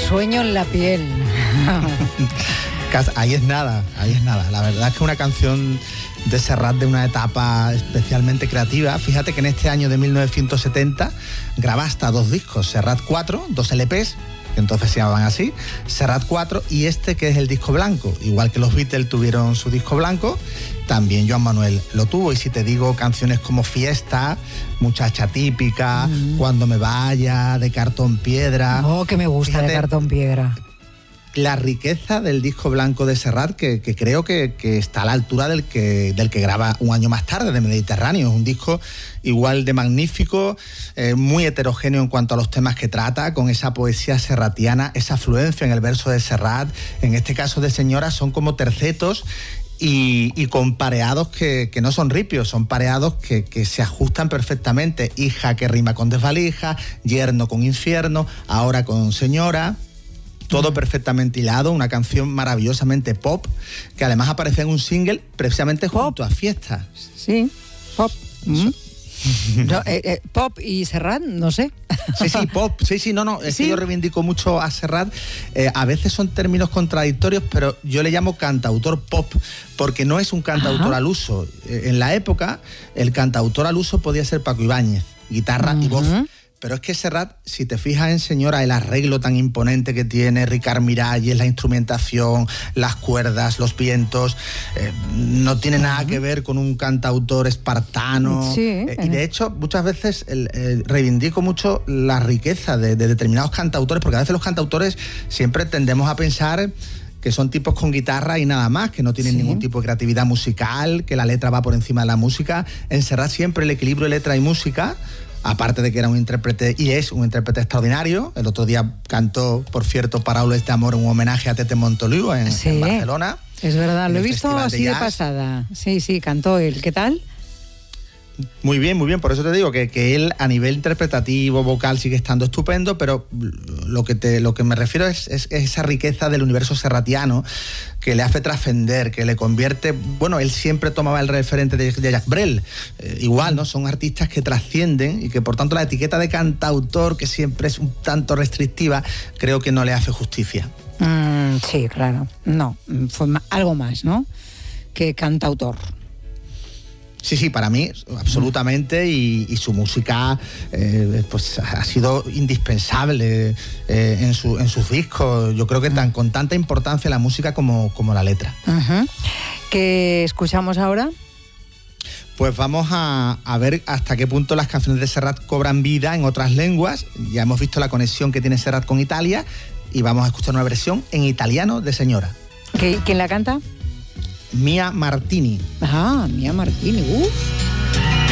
Sueño en la piel. Ahí es nada. La verdad es que una canción de Serrat de una etapa especialmente creativa. Fíjate que en este año de 1970 graba hasta 2 discos, Serrat 4, 2 LPs, que entonces se llamaban así, Serrat 4 y este que es el disco blanco. Igual que los Beatles tuvieron su disco blanco, también Joan Manuel lo tuvo. Y si te digo canciones como Fiesta, Muchacha Típica, Cuando me vaya, de Cartón Piedra. Oh, que me gusta. Fíjate, de Cartón Piedra. La riqueza del disco blanco de Serrat, que creo que está a la altura del que graba un año más tarde, de Mediterráneo. Es un disco igual de magnífico, muy heterogéneo en cuanto a los temas que trata, con esa poesía serratiana, esa afluencia en el verso de Serrat. En este caso de Señora son como tercetos y con pareados que no son ripios, son pareados que se ajustan perfectamente. Hija que rima con desvalija, yerno con infierno, ahora con señora. Todo perfectamente hilado, una canción maravillosamente pop, que además aparece en un single precisamente junto a Fiesta. Sí, pop. No, pop y Serrat, no sé. Sí, pop. Sí, no. Es que yo reivindico mucho a Serrat. A veces son términos contradictorios, pero yo le llamo cantautor pop, porque no es un cantautor al uso. En la época, el cantautor al uso podía ser Paco Ibáñez, guitarra y voz. Pero es que Serrat, si te fijas en Señora, el arreglo tan imponente que tiene, Ricard Miralles, la instrumentación, las cuerdas, los vientos, no tiene nada que ver con un cantautor espartano. Sí, y de hecho, muchas veces reivindico mucho la riqueza de determinados cantautores, porque a veces los cantautores siempre tendemos a pensar que son tipos con guitarra y nada más, que no tienen ningún tipo de creatividad musical, que la letra va por encima de la música. En Serrat siempre el equilibrio de letra y música, aparte de que era un intérprete y es un intérprete extraordinario. El otro día cantó, por cierto, Paraules de amor, un homenaje a Tete Montoliu en Barcelona. Es verdad, lo he visto así de pasada. Sí, cantó él. ¿Qué tal? Muy bien. Por eso te digo que él a nivel interpretativo, vocal, sigue estando estupendo, pero lo que me refiero es esa riqueza del universo serratiano que le hace trascender, que le convierte... Bueno, él siempre tomaba el referente de Jacques Brel. Igual, ¿no? Son artistas que trascienden y que, por tanto, la etiqueta de cantautor, que siempre es un tanto restrictiva, creo que no le hace justicia. Sí, claro. No, fue algo más, ¿no?, que cantautor. Sí, para mí, absolutamente, y su música pues ha sido indispensable en sus discos. Yo creo que con tanta importancia la música como la letra. ¿Qué escuchamos ahora? Pues vamos a ver hasta qué punto las canciones de Serrat cobran vida en otras lenguas. Ya hemos visto la conexión que tiene Serrat con Italia y vamos a escuchar una versión en italiano de Señora. ¿Quién la canta? Mia Martini. Mia Martini,